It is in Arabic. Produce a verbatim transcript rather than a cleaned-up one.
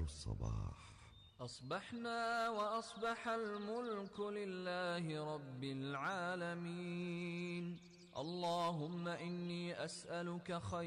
الصباح. أصبحنا وأصبح الملك لله رب العالمين. اللهم إني أسألك خير